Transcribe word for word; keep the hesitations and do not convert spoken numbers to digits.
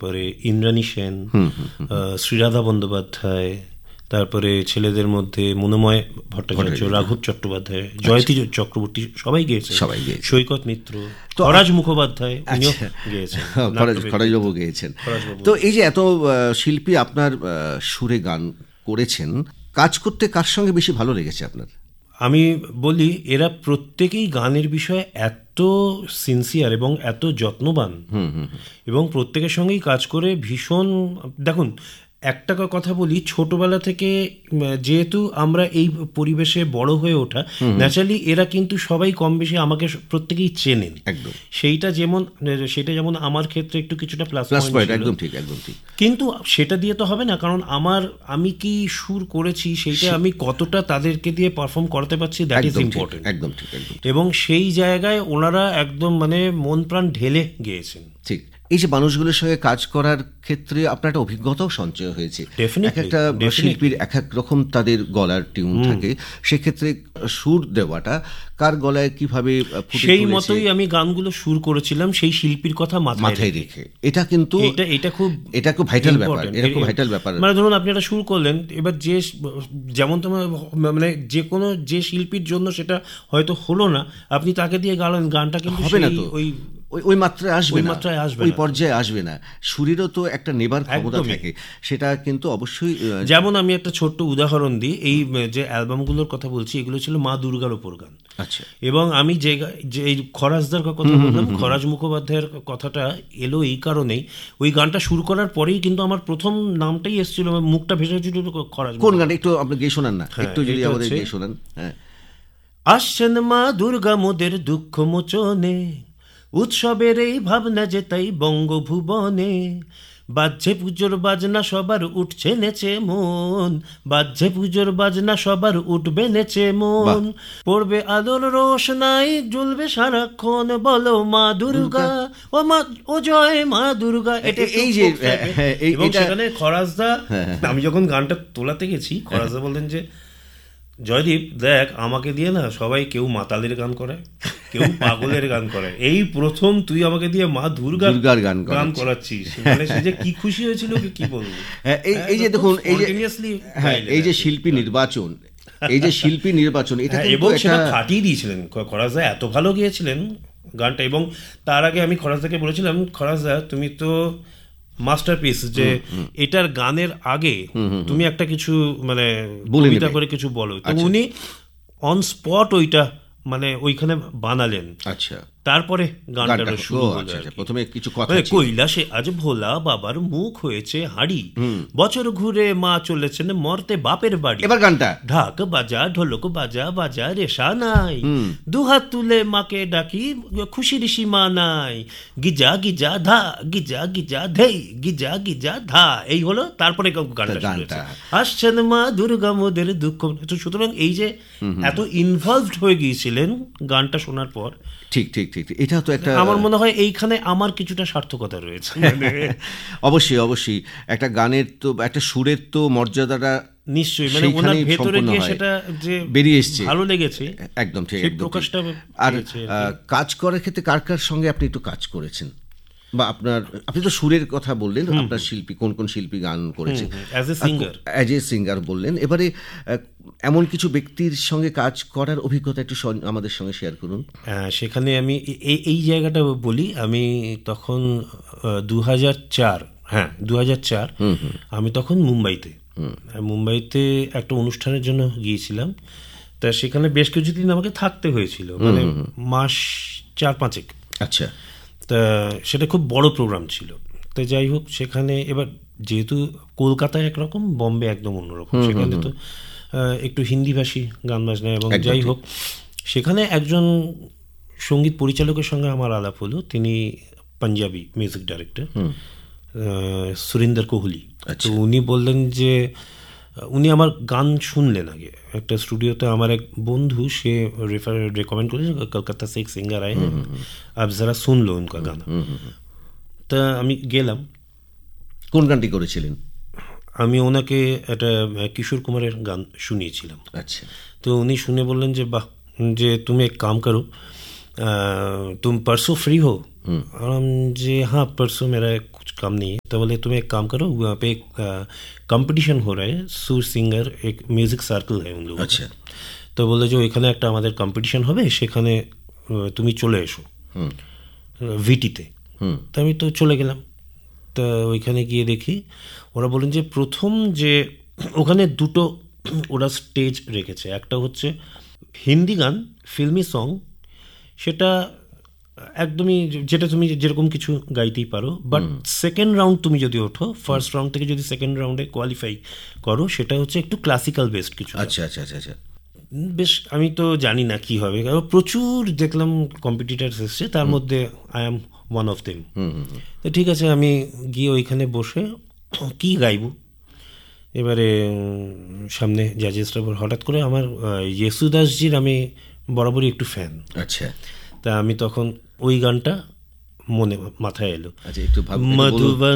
তারপরে ইন্দ্রাণী সেন, শ্রীরাধা বন্দ্যোপাধ্যায়, তারপরে ছেলেদের মধ্যে মনোময় ভট্টাচার্য, রাঘব চট্টোপাধ্যায়, জয়তী চক্রবর্তী সবাই গেয়েছে, সৈকত মিত্র, খরাজ মুখোপাধ্যায় গেয়েছেন, খরাজবাবু গেয়েছেন। তো এই যে এত শিল্পী আপনার সুরে গান করেছেন, কাজ করতে কার সঙ্গে বেশি ভালো লেগেছে আপনার? আমি বলি এরা প্রত্যেকেই গানের বিষয়ে এত সিনসিয়ার এবং এত যত্নবান, এবং প্রত্যেকের সঙ্গেই কাজ করে ভীষণ, দেখুন একটা কথা বলি, ছোটবেলা থেকে যেহেতু আমরা এই পরিবেশে বড় হয়ে ওঠা, ন্যাচারালি এরা কিন্তু সবাই কম বেশি আমাকে প্রত্যেকেই চেনেন। একদম সেইটা যেমন সেটা যেমন আমার ক্ষেত্রে একটু কিছুটা প্লাস পয়েন্ট, একদম ঠিক, একদম ঠিক। কিন্তু সেটা দিয়ে তো হবে না, কারণ আমার আমি কি সুর করেছি সেইটা আমি কতটা তাদেরকে দিয়ে পারফর্ম করতে পারছি, দ্যাট ইজ ইম্পর্টেন্ট। একদম ঠিক, একদম। এবং সেই জায়গায় ওনারা একদম মানে মন প্রাণ ঢেলে গিয়েছেন। ঠিক। এই যে মানুষগুলোর সঙ্গে কাজ করার ক্ষেত্রে আপনার একটা অভিজ্ঞতাও সঞ্চয় হয়েছে। এক একটা শিল্পীর এক এক রকম তাদের গলার টিউন থাকে, সেক্ষেত্রে সুর দেওয়াটা কার গলায় কিভাবে সেই মতোই আমি গানগুলো সুর করেছিলাম সেই শিল্পীর কথা মাথায় রেখে। এটা কিন্তু এটা এটা খুব এটা খুব ভাইটাল ব্যাপার, এটা খুব ভাইটাল ব্যাপার। মানে ধরুন আপনি একটা সুর করলেন, এবার যে যেমন তোমার মানে যে কোনো যে শিল্পীর জন্য সেটা হয়তো হলো না, আপনি তাকে দিয়ে গালেন, গানটা কিন্তু হবে না, তো ওই ওই মাত্রায় আসবে ওই না, মাত্রায় আসবে, ওই পর্যায়ে আসবে না। সুরেরও তো একটা নেবার ক্ষমতা থাকে, সেটা কিন্তু অবশ্যই। যেমন আমি একটা ছোট্ট উদাহরণ দিই, এই যে অ্যালবামগুলোর কথা বলছি এগুলো ছিল মা দুর্গার ওপর গান। আচ্ছা। এবং আমি যে যে এই খরাজদার কথা বললাম, খরাজ মুখোপাধ্যায়ের কথাটা এলো এই কারণেই, ওই গানটা শুরু করার পরেই কিন্তু আমার প্রথম নামটাই এসেছিল, মুখটা ভেসে ছিল খরাজ। কোন গান একটু আপনি গেয়ে শোনান না, একটু যদি আমাদের গেয়ে শোনান। হ্যাঁ। আসছেন মা দুর্গা মোদের দুঃখ মোচনে, উৎসবের এই ভাবনা যে তাই বঙ্গভুবনে, বাজছে পুজোর বাজনা সবার উঠছে নেচে মন, বাজছে পুজোর বাজনা সবার উঠবে নেচে মন, পড়বে আলোর রোশনাই জ্বলবে সারাক্ষণ, বলো মা দুর্গা ও মা ও জয় মা দুর্গা। এই যে সেখানে খরাজদা, আমি যখন গানটা তোলাতে গেছি, খরাজদা বললেন যে জয়দীপ দেখ আমাকে দিয়ে না সবাই কেউ মাতালের গান করে, কেউ পাগলের গান করে, এই প্রথম তুই আমাকে দিয়ে মা দুর্গার গান গান করাচ্ছিস। মানে সে যে কি খুশি হয়েছিল কি বলবো। এই যে দেখুন, এই যে এই যে শিল্পী নির্বাচন, এই যে শিল্পী নির্বাচন, এটা এবং সেটা ফাটিয়ে দিয়েছিলেন খরাজদা, এত ভালো গিয়েছিলেন গানটা। এবং তার আগে আমি খরাজদাকে বলেছিলাম, খরাজদা তুমি তো মাস্টারপিস, যে এটার গানের আগে তুমি একটা কিছু মানে কবিতা করে কিছু বলো। তো উনি অন স্পট ওইটা মানে ওইখানে বানালেন। আচ্ছা। তারপরে গানটা শুরু হলো। প্রথমে কিছু কথা, কৈলাসে আজ ভোলা বাবার মুখ হয়েছে হাঁড়ি, বছর ঘুরে মা চলেছেন মরতে বাপের বাড়ি। এবার গানটা ঢাক বাজা ঢোলক বাজা বাজা রেশা নাই, দুহাত তুলে মাকে ডাকি খুশির সীমা নাই, গিজা গিজা ধা গিজা গিজা ধেই গিজা গিজা ধা। এই হলো তারপরে গানটা আসছেন মা দুর্গা মোদের দুঃখ। সুতরাং এই যে এত ইনভলভড হয়ে গিয়েছিলেন গানটা শোনার পর, ঠিক ঠিক ঠিক, এটা তো একটা, আমার মনে হয় এইখানে আমার কিছুটা সার্থকতা রয়েছে। অবশ্যই অবশ্যই একটা গানের তো একটা সুরের তো মর্যাদাটা নিশ্চয়ই মানে ওনার ভেতরে গিয়ে সেটা যে বেরিয়ে এসছে, ভালো লেগেছে, একদম ঠিক, সেই প্রকাশটা। আর কাজ করার ক্ষেত্রে কার কার সঙ্গে আপনি একটু কাজ করেছেন, বা আপনার, আপনি তো সুরের কথা বললেন, আপনার শিল্পী কোন কোন শিল্পী গান করেছে as a singer, as a singer বললেন। এবারে এমন কিছু ব্যক্তির সঙ্গে কাজ করার অভিজ্ঞতা একটু আমাদের সঙ্গে শেয়ার করুন। সেখানে আমি এই জায়গাটা বলি, আমি তখন দু হাজার চার হ্যাঁ দু হাজার চার আমি তখন মুম্বাইতে মুম্বাইতে একটা অনুষ্ঠানের জন্য গিয়েছিলাম। তা সেখানে বেশ কিছুদিন আমাকে থাকতে হয়েছিল, মানে মাস চার পাঁচেক। আচ্ছা। তা সেটা খুব বড় প্রোগ্রাম ছিল। তো যাই হোক, সেখানে এবার যেহেতু কলকাতায় একরকম, বম্বে একদম অন্যরকম, সেখানে তো একটু হিন্দিভাষী গান বাজনা, এবং যাই হোক সেখানে একজন সঙ্গীত পরিচালকের সঙ্গে আমার আলাপ হলো। তিনি পাঞ্জাবি মিউজিক ডাইরেক্টর সুরিন্দর কোহলি। তো উনি বললেন যে উনি আমার গান শুনলেন আগে একটা স্টুডিওতে, আমার এক বন্ধু সে রেফার রেকমেন্ড করেছেন, কলকাতা সে এক সিঙ্গার আয়ে হ্যাঁ আপ যারা শুনলো উনকা গানা। তা আমি গেলাম। কোন গানটি করেছিলেন? আমি ওনাকে একটা কিশোর কুমারের গান শুনিয়েছিলাম। আচ্ছা। তো উনি শুনে বললেন যে বাহ, যে তুমি এক কাম করো, तुम परसों फ्री हो? যে হ্যাঁ परसों मेरा कुछ काम नहीं है। तो बोले तुम एक काम करो, वहाँ पे एक कंपटीशन हो रहा है, সুর সিঙ্গার एक মিউজিক সার্কেল है उन लोगों। আচ্ছা। তো বললো যে ওইখানে একটা আমাদের কম্পিটিশন হবে, সেখানে তুমি চলে এসো ভিটিতে। তো আমি তো চলে গেলাম। তা ওইখানে গিয়ে দেখি ওরা বলেন যে প্রথম যে ওখানে দুটো ওরা স্টেজ রেখেছে, একটা হচ্ছে হিন্দি গান ফিল্মি সং, সেটা একদমই যেটা তুমি যেরকম কিছু গাইতেই পারো, বাট সেকেন্ড রাউন্ড তুমি যদি ওঠো, ফার্স্ট রাউন্ড থেকে যদি সেকেন্ড রাউন্ডে কোয়ালিফাই করো, সেটা হচ্ছে একটু ক্লাসিক্যাল বেসড কিছু। আচ্ছা আচ্ছা আচ্ছা আচ্ছা বেশ, আমি তো জানি না কি হবে, প্রচুর দেখলাম কম্পিটিটার্স এসছে, তার মধ্যে I am one of them. তো ঠিক আছে, আমি গিয়ে ওইখানে বসে কি গাইব, এবারে সামনে জাজেসরা হঠাৎ করে আমার ইয়েসুদাসজির আমি বরাবরই একটু ফ্যান। আচ্ছা। তা আমি তখন ওই গানটা মনে মাথায় এলো, আচ্ছা একটু মধুবন